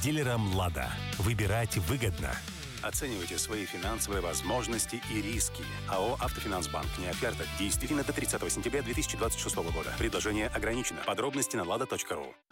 дилером «Лада». Выбирать выгодно. Оценивайте свои финансовые возможности и риски. АО «Автофинансбанк». Не оферта. Действительно до 30 сентября 2026 года. Предложение ограничено. Подробности на lada.ru.